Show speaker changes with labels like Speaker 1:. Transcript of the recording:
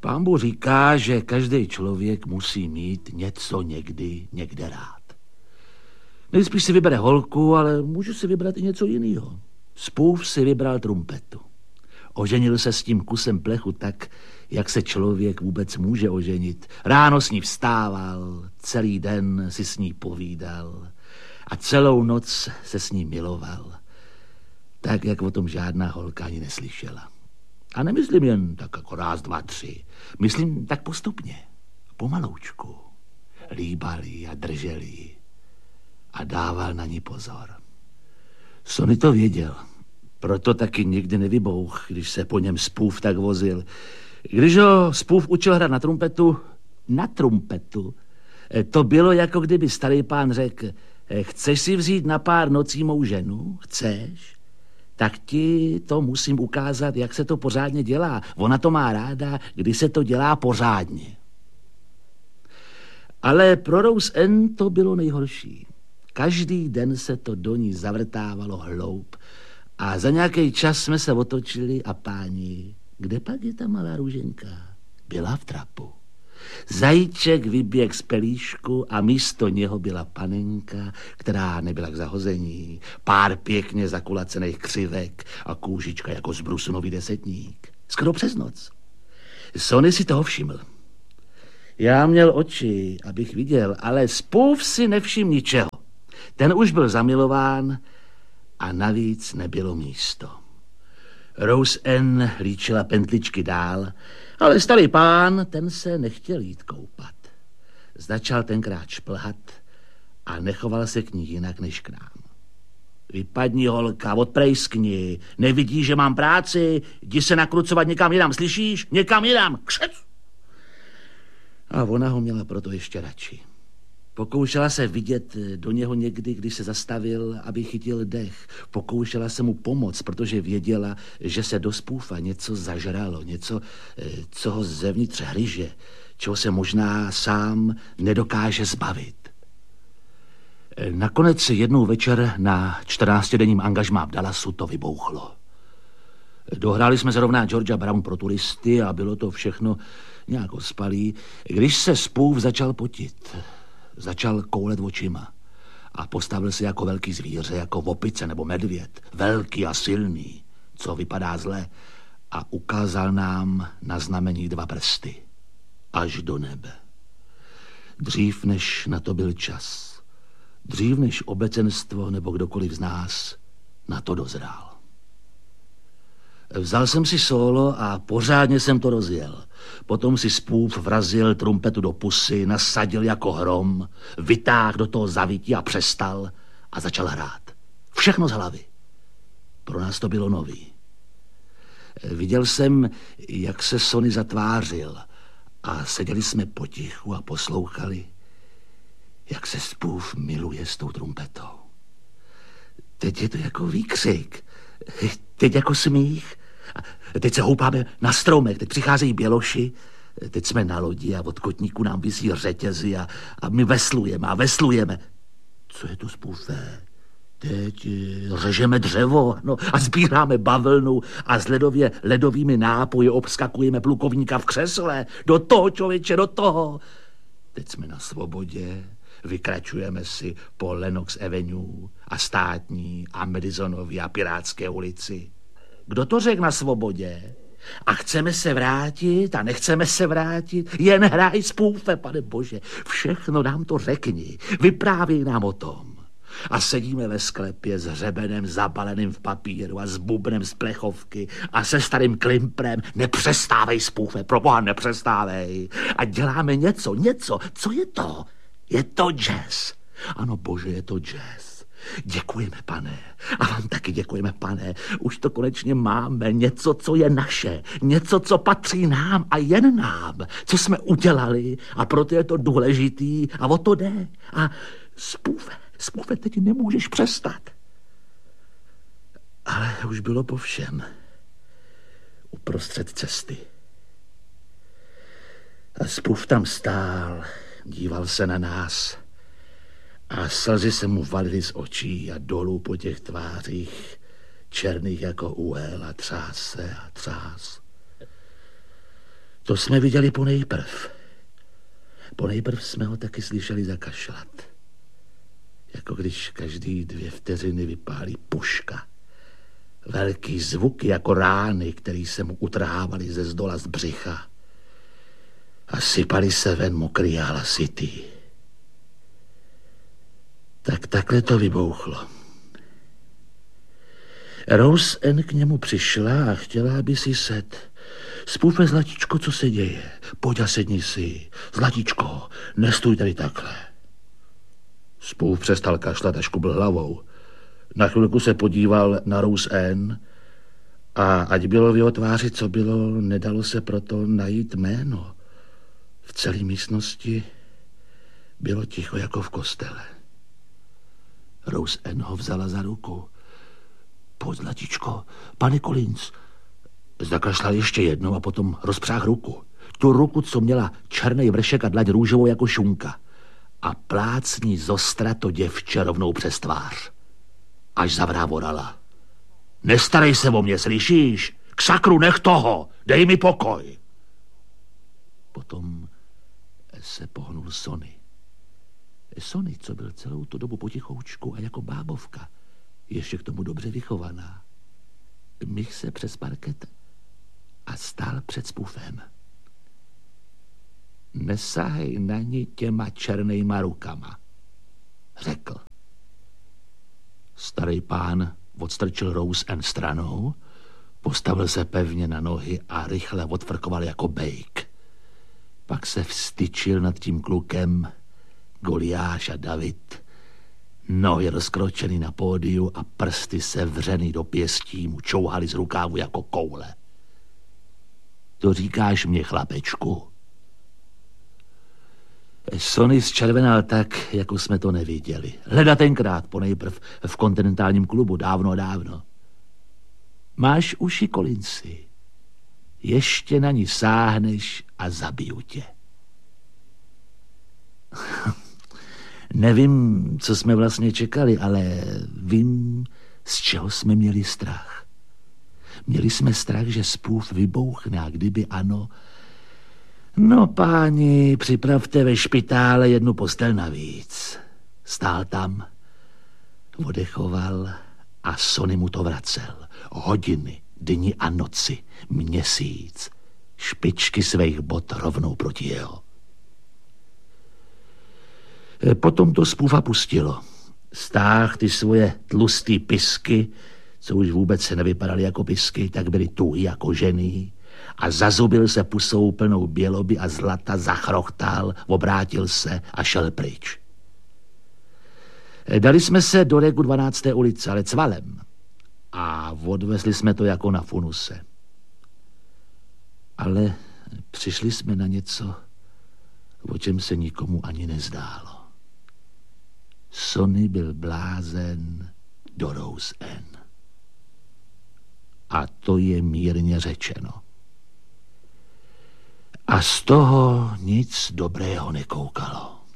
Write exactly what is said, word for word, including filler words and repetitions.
Speaker 1: Pán Bůh říká, že každý člověk musí mít něco někdy, někde rád. Nejspíš si vybere holku, ale můžu si vybrat i něco jiného. Spův si vybral trumpetu. Oženil se s tím kusem plechu tak, jak se člověk vůbec může oženit. Ráno s ní vstával, celý den si s ní povídal a celou noc se s ní miloval. Tak, jak o tom žádná holka ani neslyšela. A nemyslím jen tak jako raz, dva, tři. Myslím tak postupně, pomaloučku. Líbali a drželi a dával na ní pozor. Sonny to věděl, proto taky nikdy nevybouch, když se po něm Spův tak vozil. Když ho Spův učil hrát na trumpetu, na trumpetu, to bylo, jako kdyby starý pán řekl, chceš si vzít na pár nocí mou ženu? Chceš? Tak ti to musím ukázat, jak se to pořádně dělá. Ona to má ráda, když se to dělá pořádně. Ale pro Rose Ann to bylo nejhorší. Každý den se to do ní zavrtávalo hloub a za nějaký čas jsme se otočili a páni, kde pak je ta malá růženka? Byla v trapu. Zajíček vyběh z pelíšku a místo něho byla panenka, která nebyla k zahození. Pár pěkně zakulacených křivek a kůžička jako z brusunový desetník. Skoro přes noc. Sonny si toho všiml. Já měl oči, abych viděl, ale Spův si nevšiml ničeho. Ten už byl zamilován a navíc nebylo místo. Rose Ann líčila pentličky dál, ale starý pán, ten se nechtěl jít koupat. Začal tenkrát šplhat a nechoval se k ní jinak než k nám. Vypadni, holka, odprejskni, nevidíš, že mám práci, jdi se nakrucovat někam jinam, slyšíš? Někam jinam, kšec! A ona ho měla proto ještě radši. Pokoušela se vidět do něho někdy, když se zastavil, aby chytil dech. Pokoušela se mu pomoct, protože věděla, že se do Spůva něco zažralo, něco, co ho zevnitř hryže, čeho se možná sám nedokáže zbavit. Nakonec jednou večer na čtrnáctidenním angažmá v Dallasu to vybouchlo. Dohráli jsme zrovna Georgia Brown pro turisty a bylo to všechno nějak ospalý, když se Spův začal potit. Začal koulet očima a postavil se jako velký zvíře, jako opice nebo medvěd, velký a silný, co vypadá zle, a ukázal nám na znamení dva prsty, až do nebe. Dřív, než na to byl čas, dřív, než obecenstvo nebo kdokoliv z nás na to dozrál. Vzal jsem si sólo a pořádně jsem to rozjel. Potom si Spův vrazil trumpetu do pusy, nasadil jako hrom, vytáhl do toho zavití a přestal a začal hrát. Všechno z hlavy. Pro nás to bylo nový. Viděl jsem, jak se Sonny zatvářil a seděli jsme potichu a poslouchali, jak se Spův miluje s tou trumpetou. Teď je to jako výkřik, teď jako smích. Teď se houpáme na stromech, teď přicházejí běloši, teď jsme na lodi a od kotníku nám visí řetězy a, a my veslujeme a veslujeme. Co je to, Spůve? Teď řežeme dřevo, no, a sbíráme bavlnu a s ledově ledovými nápoji obskakujeme plukovníka v křesle. Do toho, člověče, do toho. Teď jsme na svobodě, vykračujeme si po Lenox Avenue a Státní a Madisonově a Pirátské ulici. Kdo to řekl na svobodě? A chceme se vrátit a nechceme se vrátit? Jen hraj, Spůve, pane bože, všechno nám to řekni, vyprávěj nám o tom. A sedíme ve sklepě s hřebenem zabaleným v papíru a s bubnem z plechovky a se starým klimprem. Nepřestávej, Spůve, proboha, nepřestávej. A děláme něco, něco, co je to? Je to jazz. Ano, bože, je to jazz. Děkujeme, pane. A vám taky děkujeme, pane. Už to konečně máme. Něco, co je naše. Něco, co patří nám a jen nám. Co jsme udělali a proto je to důležitý a o to jde. A Spůve, Spůve, teď nemůžeš přestat. Ale už bylo po všem. Uprostřed cesty. A Spův tam stál, díval se na nás a slzy se mu valily z očí a dolů po těch tvářích, černých jako úhel, a třás se a třás. To jsme viděli ponejprv. Ponejprv jsme ho taky slyšeli zakašlat. Jako když každý dvě vteřiny vypálí puška. Velký zvuk jako rány, který se mu utrhávaly ze zdola z břicha. A sypali se ven mokrý a hlasitý. Tak takhle to vybouchlo. Rose Ann k němu přišla a chtěla, aby si set. Spůjme, Zlatičko, co se děje? Pojď a sedni si. Zlatičko, nestůj tady takhle. Spův přestal kašlat a škubl hlavou. Na chvilku se podíval na Rose Ann a ať bylo v jeho tváři, co bylo, nedalo se proto najít jméno. V celé místnosti bylo ticho jako v kostele. Rose Ann ho vzala za ruku. Pojď, Zlatičko, pane Collins. Zakašlal ještě jednou a potom rozpřáhl ruku. Tu ruku, co měla černý vršek a dlaň růžovou jako šunka. A plácní zostra to děvče rovnou přes tvář. Až zavrávorala. Nestarej se o mě, slyšíš? K sakru, nech toho, dej mi pokoj. Potom se pohnul Sonny. Sonny, co byl celou tu dobu potichoučku a jako bábovka, ještě k tomu dobře vychovaná. Mich se přes parket a stál před spůfem. Nesahej na ní těma černejma rukama, řekl. Starý pán odstrčil Rose Ann stranou, postavil se pevně na nohy a rychle odfrkoval jako bejk. Pak se vstyčil nad tím klukem Goliáš a David, nohy rozkročený na pódiu a prsty sevřený do pěstí mu čouhaly z rukávu jako koule. To říkáš mě, chlapečku? Sonny zčervenal tak, jako jsme to neviděli. Hleda tenkrát ponejprv v kontinentálním klubu, dávno, dávno. Máš uši, Collinsi. Ještě na ní sáhneš a zabiju tě. Nevím, co jsme vlastně čekali, ale vím, z čeho jsme měli strach. Měli jsme strach, že spův vybouchne a kdyby ano... No, páni, připravte ve špitále jednu postel navíc. Stál tam, odechoval a Sonny mu to vracel. Hodiny, dny a noci, měsíc. Špičky svých bot rovnou proti jeho. Potom to spůva pustilo. Stáh ty svoje tlustý pisky, co už vůbec se nevypadaly jako pisky, tak byly tuhý a kožený. A zazubil se pusou plnou běloby a zlata, zachrochtal, obrátil se a šel pryč. Dali jsme se do Regu dvanácté ulice, ale cvalem. A odvezli jsme to jako na funuse. Ale přišli jsme na něco, o čem se nikomu ani nezdálo. Sonny byl blázen do Rose Ann. A to je mírně řečeno. A z toho nic dobrého nekoukalo.